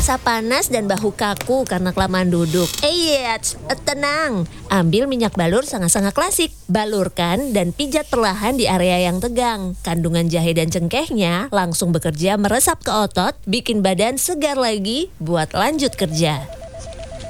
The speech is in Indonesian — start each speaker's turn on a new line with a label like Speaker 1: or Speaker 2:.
Speaker 1: Terasa panas dan bahu kaku karena kelamaan duduk? Tenang. Ambil minyak balur sangat-sangat klasik. Balurkan dan pijat perlahan di area yang tegang. Kandungan jahe dan cengkehnya langsung bekerja meresap ke otot, bikin badan segar lagi buat lanjut kerja.